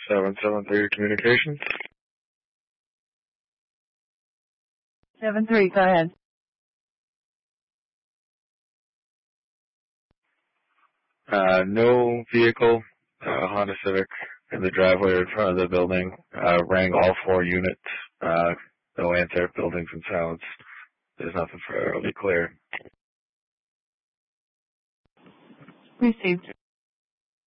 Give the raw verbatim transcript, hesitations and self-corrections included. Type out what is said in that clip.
seven seven three Communications. seven three, go ahead. Uh, no vehicle, uh, Honda Civic in the driveway in front of the building. Uh, rang all four units. Uh, no answer. Building's in silence. There's nothing fairly clear. Received.